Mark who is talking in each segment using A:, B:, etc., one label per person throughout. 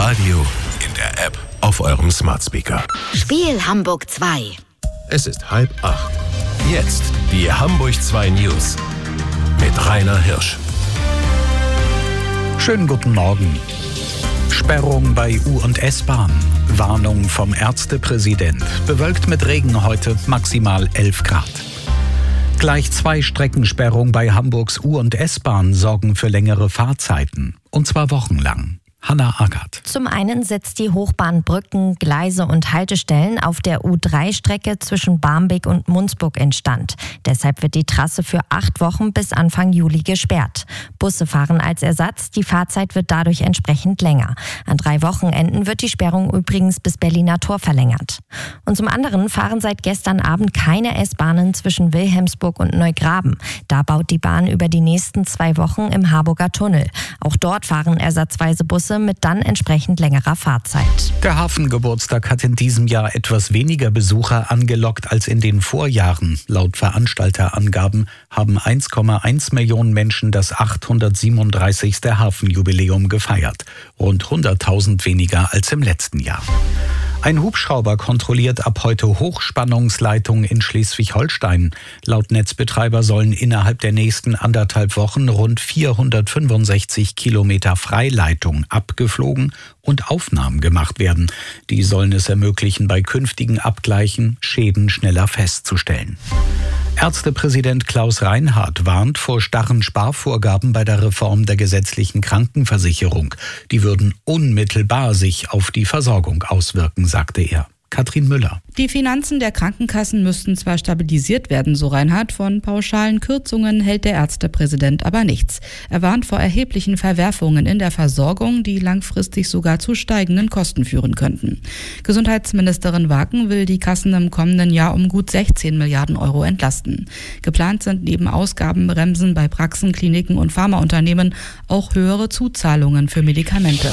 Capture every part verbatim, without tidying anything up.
A: Radio, in der App, auf eurem Smart Speaker.
B: Spiel Hamburg zwei.
A: Es ist halb acht. Jetzt die Hamburg zwei News mit Rainer Hirsch.
C: Schönen guten Morgen. Sperrung bei U- und S-Bahn. Warnung vom Ärztepräsident. Bewölkt mit Regen heute, maximal elf Grad. Gleich zwei Streckensperrungen bei Hamburgs U- und S-Bahn sorgen für längere Fahrzeiten. Und zwar wochenlang. Hanna Ackert.
D: Zum einen setzt die Hochbahn Brücken, Gleise und Haltestellen auf der U drei Strecke zwischen Barmbek und Munzburg instand. Deshalb wird die Trasse für acht Wochen bis Anfang Juli gesperrt. Busse fahren als Ersatz, die Fahrzeit wird dadurch entsprechend länger. An drei Wochenenden wird die Sperrung übrigens bis Berliner Tor verlängert. Und zum anderen fahren seit gestern Abend keine S-Bahnen zwischen Wilhelmsburg und Neugraben. Da baut die Bahn über die nächsten zwei Wochen im Harburger Tunnel. Auch dort fahren ersatzweise Busse mit dann entsprechend längerer Fahrzeit.
C: Der Hafengeburtstag hat in diesem Jahr etwas weniger Besucher angelockt als in den Vorjahren. Laut Veranstalterangaben haben eins Komma eins Millionen Menschen das achthundertsiebenunddreißigste Hafenjubiläum gefeiert. Rund hunderttausend weniger als im letzten Jahr. Ein Hubschrauber kontrolliert ab heute Hochspannungsleitungen in Schleswig-Holstein. Laut Netzbetreiber sollen innerhalb der nächsten anderthalb Wochen rund vierhundertfünfundsechzig Kilometer Freileitung abgeflogen und Aufnahmen gemacht werden. Die sollen es ermöglichen, bei künftigen Abgleichen Schäden schneller festzustellen. Ärztepräsident Klaus Reinhardt warnt vor starren Sparvorgaben bei der Reform der gesetzlichen Krankenversicherung. Die würden unmittelbar sich auf die Versorgung auswirken, sagte er. Katrin Müller.
E: Die Finanzen der Krankenkassen müssten zwar stabilisiert werden, so Reinhardt, von pauschalen Kürzungen hält der Ärztepräsident aber nichts. Er warnt vor erheblichen Verwerfungen in der Versorgung, die langfristig sogar zu steigenden Kosten führen könnten. Gesundheitsministerin Waken will die Kassen im kommenden Jahr um gut sechzehn Milliarden Euro entlasten. Geplant sind neben Ausgabenbremsen bei Praxen, Kliniken und Pharmaunternehmen auch höhere Zuzahlungen für Medikamente.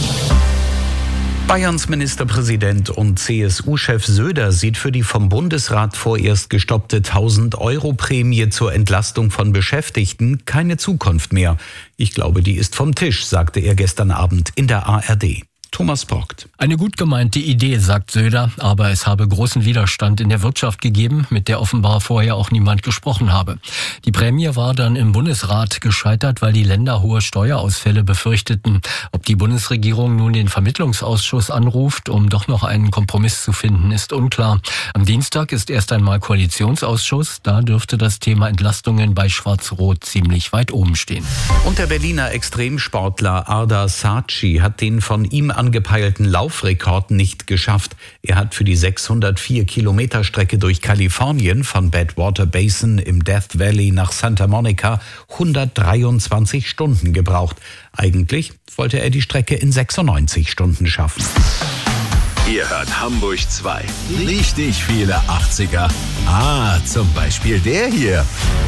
C: Bayerns Ministerpräsident und C S U-Chef Söder sieht für die vom Bundesrat vorerst gestoppte tausend-Euro-Prämie zur Entlastung von Beschäftigten keine Zukunft mehr. Ich glaube, die ist vom Tisch, sagte er gestern Abend in der A R D. Thomas Borgt.
F: Eine gut gemeinte Idee, sagt Söder, aber es habe großen Widerstand in der Wirtschaft gegeben, mit der offenbar vorher auch niemand gesprochen habe. Die Prämie war dann im Bundesrat gescheitert, weil die Länder hohe Steuerausfälle befürchteten. Ob die Bundesregierung nun den Vermittlungsausschuss anruft, um doch noch einen Kompromiss zu finden, ist unklar. Am Dienstag ist erst einmal Koalitionsausschuss, da dürfte das Thema Entlastungen bei Schwarz-Rot ziemlich weit oben stehen.
C: Und der Berliner Extremsportler Arda Saatchi hat den von ihm angepeilten Laufrekord nicht geschafft. Er hat für die sechshundertvier Kilometer Strecke durch Kalifornien von Badwater Basin im Death Valley nach Santa Monica hundertdreiundzwanzig Stunden gebraucht. Eigentlich wollte er die Strecke in sechsundneunzig Stunden schaffen.
A: Ihr hört Hamburg zwei. Richtig viele achtziger. Ah, zum Beispiel der hier.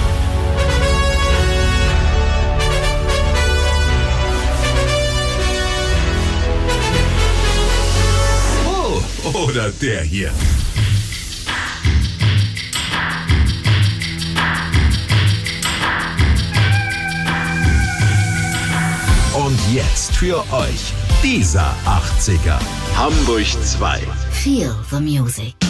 A: Oder der hier. Und jetzt für euch dieser achtziger. Hamburg zwei.
B: Feel the music.